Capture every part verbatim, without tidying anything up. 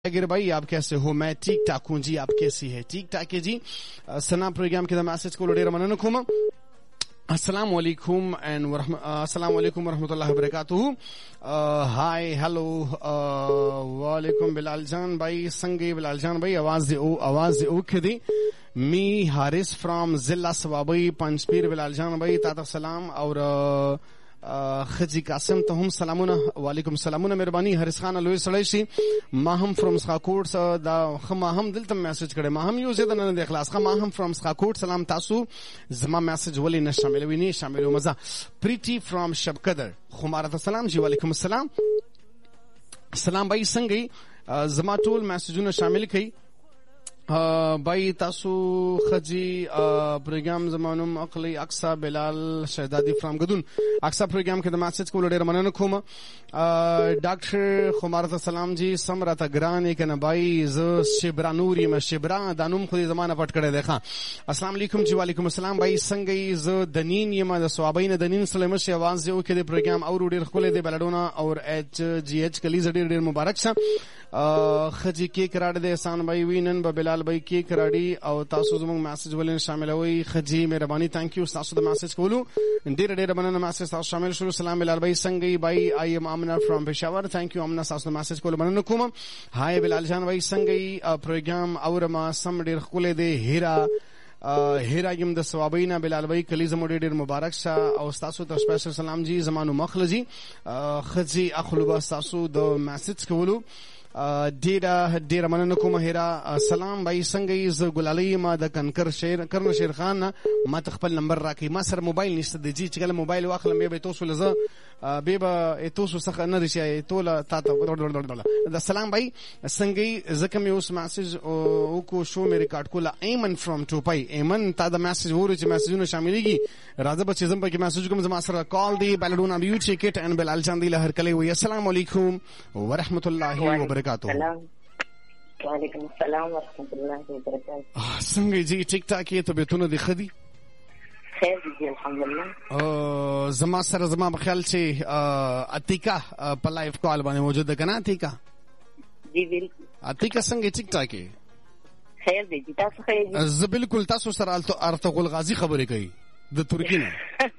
अगर भाई आप कैसे हो? मैं ठीक ठाक हूँ जी, आप कैसी है? ठीक ठाक है जी. सना प्रोग्राम के मैसेज को लोडेर मनन खुम अस्सलाम वालेकुम एंड अस्सलाम वालेकुम रहमतुल्लाहि व बरकातुहू. हाय हेलो वालेकुम बिलाल जान भाई, संगे बिलाल जान भाई आवाज ओ आवाज ओ खदी मी हारिस फ्रॉम जिला सवाबई पंचपीर. बिलाल जान भाई ताता सलाम और खजी कासिम तो हम सलामुना वालेकुम सलामुना मेहरबानी. हरिस खान अलवी सड़ैसी माहम फ्रॉम स्काकोट दा खमाहम दिल तम मैसेज करे माहम यूज द न देखलास खमाहम फ्रॉम स्काकोट सलाम तासु जमा मैसेज वली न शामिल वी नहीं शामिल मजा. प्रीति फ्रॉम शबकदर खुमारा सलाम जी वालेकुम सलाम सलाम भाई संगी जमा टोल मैसेजuna शामिल कई भाई तासु खजी प्रोग्राम जमानुम अकली अक्सा बिलाल शहदादी फ्रॉम गदुन अक्सा प्रोग्राम के मैसेज को लड़े मनन खुम डॉक्टर खुमारत सलाम जी समरत ग्रान एक न भाई ज शिबरा नूरी में शिबरा दानुम खुद जमाना पट करे देखा. अस्सलाम वालेकुम जी वालेकुम अस्सलाम भाई संगई ज दनीन यमा द सवाबइन दनीन सलेम से आवाज जो के प्रोग्राम और उड़े खोले दे बेलाडोना और एच जी एच कली जडी डेर मुबारक सा खजी के कराड़ दे एहसान भाई वीनन बिलाल भाई के कराड़ी और तासु जमंग मैसेज वाले शामिल हुई खजी मेहरबानी थैंक यू. तासु द मैसेज कोलू डेर डेर बनन मैसेज तासु शामिल शुरू सलाम बिलाल भाई संगई भाई आई एम आमना फ्रॉम पेशावर थैंक यू आमना. तासु द मैसेज कोलू बनन कुम हाय बिलाल जान भाई संगई प्रोग्राम और मा सम डेर खोले दे हेरा हेरा यम द सवाबीना बिलाल भाई कलीज मोडेर मुबारक सा और तासु द स्पेशल सलाम जी जमानु मखल जी खजी अखलुबा तासु द मैसेज कोलू डेरा डेरा मनन को हेरा सलाम भाई संगई ज गुलाली मा द कनकर शेर करन शेर खान मा तखपल नंबर राखी मा सर मोबाइल निस्त द जी चगल मोबाइल वाखल मे बेतो सुल ज बेबा एतोसु सख न रिशा तोला ताता द सलाम भाई संगई जकम उस मैसेज ओ को शो में रिकॉर्ड कोला एमन फ्रॉम टोपाई एमन ता द मैसेज वो रिच मैसेज न शामिलगी राजा बच्चे जम के मैसेज को जमा सर कॉल दी बैलडोना you check it and Bilal चांदी लहर कले हुई. अस्सलाम वालेकुम व रहमतुल्लाहि व बरकातुहू. वालेकुम अस्सलाम व रहमतुल्लाहि व बरकातुहू. संगई जी ठीक ठाक है? तो बेतुन दिखदी खैर जी अल्हम्दुलिल्लाह. जमा सर जमा ख्याल से अतीका पलाइफ कॉल बने मौजूद है ना? अतीका जी बिल्कुल. अतीका संगे ठीक ठाक है? खैर जी तासु खैर ज बिल्कुल तासु सर आलतो अर्तगुल गाजी खबरे कई द तुर्की ने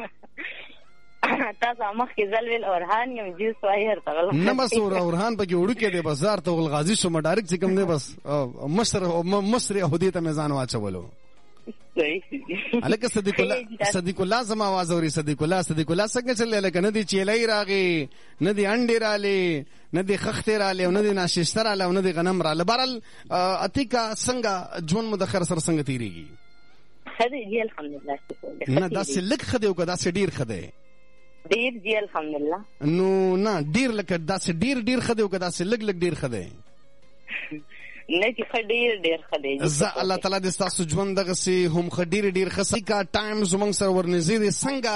तासु मख के जलवेल औरहान यम जीस वाही अर्तगुल न बस और औरहान पे उड़ के दे बस अर्तगुल गाजी सो डायरेक्ट सिकम दे बस मसर मसर हुदीत में जानो अच्छा बोलो अलग सदीकुल्ला सदीकुल्ला जमा आवाज और सदीकुल्ला सदीकुल्ला संगे चले अलग नदी चेलाई रागे नदी अंडे राले नदी खख्ते राले नदी नाशिस्तर राले नदी गनम राले बरल अतिका संगा जोन मुदखर सर संग तीरेगी खदे जी अल्हम्दुलिल्लाह. ना दास लिख खदे ओ दास डीर खदे डीर जी अल्हम्दुलिल्लाह. नो ना डीर लक दास डीर डीर खदे ओ दास लग लग डीर खदे नहीं खडीर डेर खदे ज अल्लाह ताला दे तासु ژوند دغه سي هم خډیر ډیر خسي کا ټایم زمنګ سره ورنزيد څنګه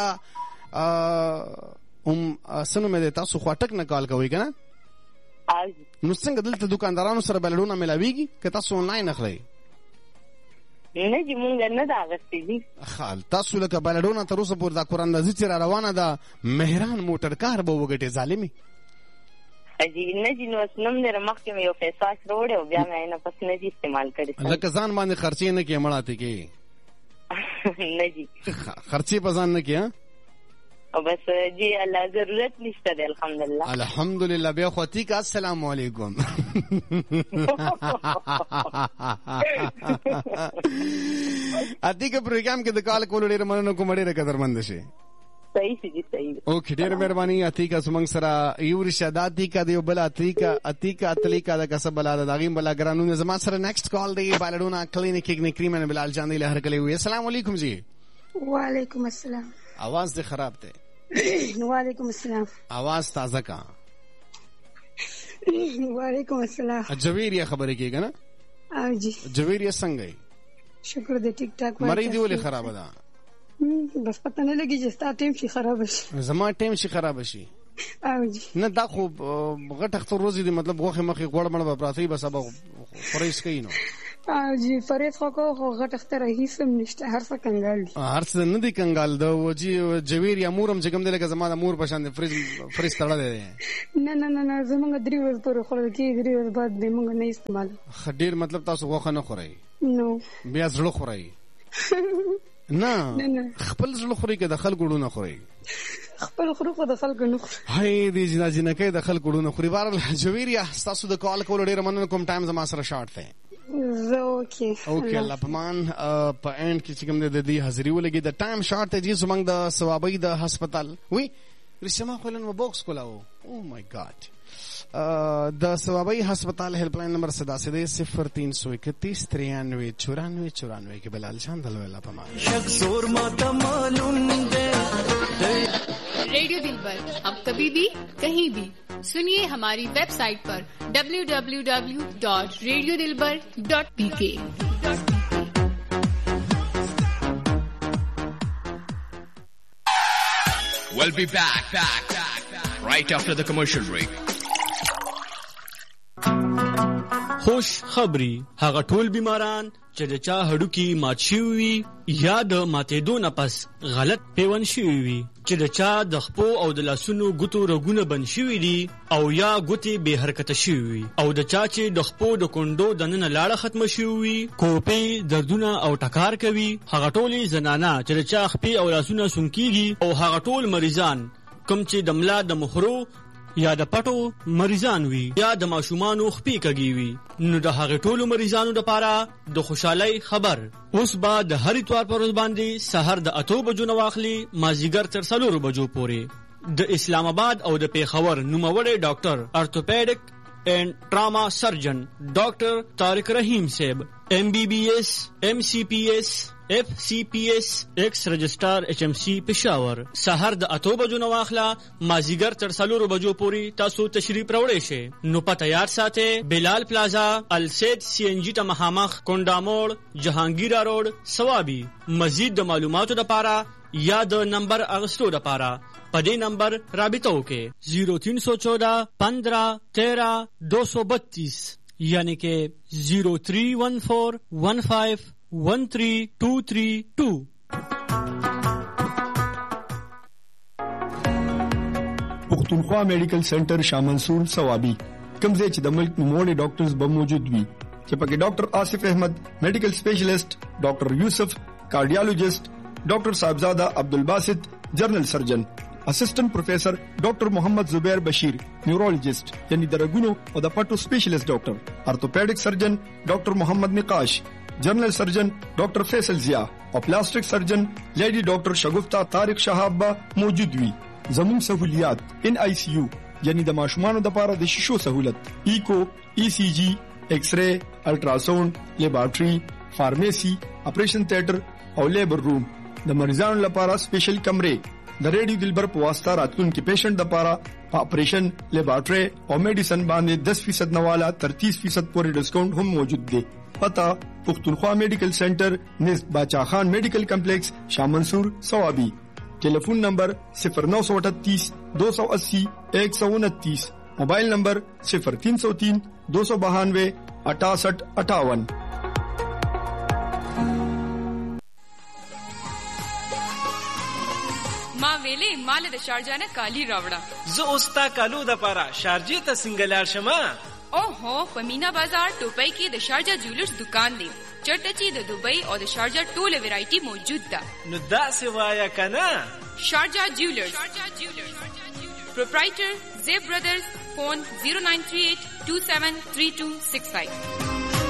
هم سنو مې تاسو خواټک نه کال کوي کنه نو څنګه دلته دکاندارانو سره بلډونه ملاويږي که تاسو آنلاین اخلي نه جی مونږ نه دا غستې دي خال تاسو لکه بلډونه تر اوسه پور دا قراندازي چې را روانه ده مهران موټر کار به وګټي ظالمي اجي نه جی نو اسنم نه مخ کې یو پیسې شروع او بیا مې نه پس نه جی استعمال کړی لکه ځان باندې خرچې نه کې مړاته کې نه جی خرچې په ځان نه کې او بس جی الله ضرورت نشته دی الحمدلله الحمدلله. بیا خو تی کا السلام علیکم اتی کا پروګرام کې د کال کول ډیر مننه کوم ډیر قدرمند شي. صحیح جی صحیح. اوکې ډیر مهرباني. اتی کا سمنګ سره یور شداتی کا دی بل اتی کا اتی کا اتلی کا د کسب بلا د داغیم بلا ګرانو زما سره نیکسٹ کال دی بالډونا کلینیک کې کریم ان بلال جان دی لهر کلی وي. السلام علیکم جی. وعلیکم السلام. आवाज दे खराब थे. वालेकुम अस्सलाम. आवाज ताजा का. वालेकुम अस्सलाम. जवेरिया खबर की है ना? हाँ जी. जवेरिया संग गई. शुक्र दे ठीक ठाक. मरी दी वाली खराब था. बस पता नहीं लगी जिसका टाइम शी खराब है. जमा टाइम शी खराब है. हाँ जी. न दाखो गट अख्तर रोजी दी मतलब वो खिमा खि गोड़ मड़ बराती बस अब फरेश कहीं नो. جی فرید خو کو غټ اختر هیڅ هم نشته، هر څه کنګال دي. هر څه نه دي کنګال د وجي جویر یا مورم چې کوم دی لکه زما د مور په شان د فریز فریز تړل دی. نه نه نه نه زمونږ درې ورځې پورې خوړل کېږي، درې ورځې بعد دی مونږ نه استعمال. ډېر مطلب تاسو غوښه نه خورئ؟ نو بیا زړه خورئ؟ نه خپل زړه خورئ که د خلکو ډونه خورئ؟ خپل خورو خو د خلکو نه خوري. هی دې جنا جنکۍ د خلکو ډونه خوري. بهرحال جویریا ستاسو د کال کولو ډېره مننه کوم. ټایم زما سره شارټ دی. زه اوکې اوکې الله پمان په اینډ کې چې کوم دی د دې حاضري ولګي د ټایم شارټ دی. جی زموږ د ثوابۍ د هسپتال وی رسما خلن و باکس کولاو. او مای ګاډ د ثوابۍ هسپتال هیلپ لاین نمبر صدا سے دے صفر تین سو اکتیس ترانوے چورانوے چورانوے کے بلال شان دلو اللہ پمان. ریڈیو دل بر اب کبھی بھی کہیں بھی سنیے ہماری ویب سائٹ پر ڈبلیو ڈبلیو ڈبلیو ڈاٹ ریڈیو دل بر ڈاٹ پی کے. We'll be back, back, back, back right after the commercial break. خوش خبری هغه ټول بیماران چې د چا هډوکي مات شوي وي یا د ماتېدو نه پس غلط پیوند شوي وي، چې د چا د خپو او د لاسونو ګوتو رګونه بند شوي دي او یا ګوتې بې حرکته شوي وي، او د چا چې د خپو د کونډو دننه لاړه ختمه شوي وي، کوپې دردونه او ټکار کوي، هغه ټولې زنانه چې د چا خپې او لاسونه سونکېږي، او هغه ټول مریضان کوم چې د ملا د مخرو یا د پټو مریضان وي یا د ماشومانو خپې کږي وي، نو د هغې ټولو مریضانو دپاره د خوشحالۍ خبر اوس به د هر اتوار پر ورځ باندې سهار د اتو بجو نه واخلي مازدیګر تر څلورو بجو پورې د اسلام آباد او د پیښور نوموړی ډاکټر ارتوپیډک اینڈ ټراما سرجن ډاکټر طارق رحیم صاحب ایم بی بی ایس ایم سی پی ایس ایف سی پی ایس ایکس رجسٹار ایچ ایم سی پشاور سهار د اتو بجو نه واخله مازدیګر تر څلورو بجو پورې تاسو تشریف راوړئ شئ. نو پته یاد ساتئ بلال پلازا السید سی ان جی ته مخامخ کونډاموړ جهانگیرا روډ سوابي. مزید د معلوماتو دپاره یا د نمبر اغستو دپاره په دې نمبر رابطه وکړئ زیرو تین سو چودہ پندرہ تیرہ دو سو بتیس یعنی کہ زیرو تھری ون فور ون فائیو ون تھری ٹو تھری ٹو. پختونخوا میډیکل سنټر شاه منصور ثوابي کوم ځای چې د ملک نوموړي ډاکټرز به موجود وي، چې پکې ډاکټر آصف احمد میډیکل سپیشلیسٹ، ډاکټر یوسف کارډیالوجسٹ، ډاکټر صاحبزاده عبدالباسط جنرل سرجن، اسسٹنٹ پروفیسر ډاکټر محمد زبیر بشیر نیورولوجسٹ یعنی د رګونو او د پټو سپیشلیسٹ ډاکټر، ارتوپیډک سرجن ډاکټر محمد نقاش، جنرل سرجن ډاکټر فیصل ضیا او پلاستیک سرجن لیڈی ډاکټر شگفتہ طارق شهاب به موجود وي. زموږ سہولیات ان آئی سی یو یعنی د ماشومانو دپاره د شیشو سہولت، ایکو، ای سی جی، ایکس رے، الټراساوند، لیبارټري، فارمیسی، اپریشن تھیټر او لیبر روم، د مریضانو لپاره سپیشل کمرې، د ریډیو دلبر په واسطه راتلونکي پیشنټ دپاره په اپریشن، لیبارټري او میډیسن باندې دس فیصد نواله تر تیس فیصد پورې ډسکاؤنٹ هم موجود دی. پتا پختونخوا میڈیکل سینٹر نزد باچا خان میڈیکل کمپلیکس شاہ منصور ثوابی. ٹیلیفون نمبر صفر نو سو اٹھتیس دو سو اسی ایک سو انتیس. موبائل نمبر صفر تین سو تین دو سو بہانوے اٹھاسٹھ اٹھاون. ما ویلې مال د شارجه نه کالی راوړه. زه اوس تا کالو د پاره شارجې ته څنګه لاړ شم؟ اوهو په مینا بازار ټوپۍ کې د شارجه جولرز دکان دی، چرته چې د دوبۍ او د شارجه ټوله ویرایټي موجود ده. نو داسې وایه که نه؟ شارجه جولرز پروپرایټر زیب برادرز، فون زیرو ناین تھری ایٹ ٹو سیون تھری ٹو سکس فائیو.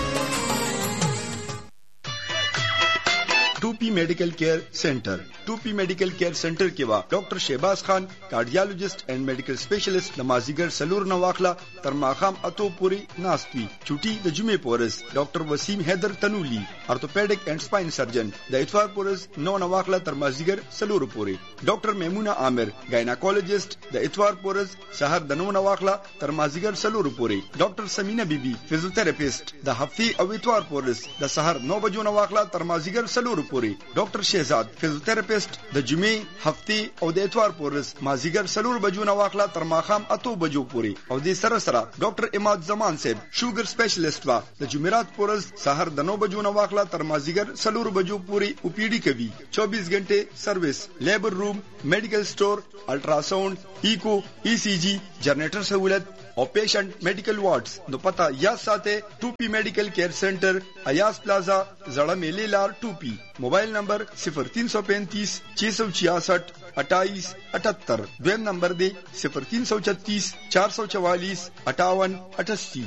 ٹوپی میڈیکل کیئر سینٹر ٹوپی میڈیکل کیئر سینٹر کې وا ډاکټر شهباز خان کارډیالوجسٹ اینڈ میډیکل سپیشلیسٹ نمازیګر سلور نو واخلا تر ماخام اتو پوری ناستوي. چوټي د جمعې پورز ډاکټر وسیم حیدر تنولی ارتوپیډک اینڈ سپاین سرجن، د اتوار پورز نو نو واخلا تر مازیګر سلور پوری. ډاکټر میمونه عامر گایناکولوجسٹ، د اتوار پورز سحر د نو نو واخلا تر مازیګر سلور پوری. ډاکټر سمینه بیبي فزیوتراپیسٹ، د هفتې او اتوار پورز د سحر نو بجو نو واخلا تر مازیګر سلور پوری. ډاکټر شهزاد فزیوتراپیست د جمعې هفتې او د اتوار پورز مازیګر سلور بجو نه واخله تر ماخام اتو بجو پورې او د سره سره ډاکټر اماد زمان صاحب شوګر سپیشلیسټ وا د جمعرات پورز سحر د نو بجو نه واخله تر مازیګر سلور بجو پورې او پی ډی کوي چوبیس غنټه سرویس لیبر روم میډیکل سٹور الټراساوند ایکو ای سی جی جنریټر سہولت او پیشنٹ میڈیکل وارڈز نو پتا یاد ساته ټوپی میډیکل کیر سنټر ایاس پلازا زړه میلې لار ټوپی موبایل نمبر صفر تین سو پینتیس چھ سو چھیاسٹھ اٹھائیس اٹھتر دویم نمبر دی صفر تین سو چھتیس چار سو چوالیس اٹھاون اٹھاسی.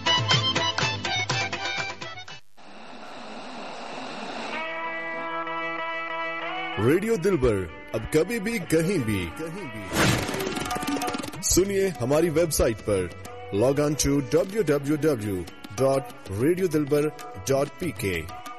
रेडियो दिलबर अब कभी भी कहीं भी सुनिए हमारी वेबसाइट पर log on to W W W dot radio Dilbar dot P के.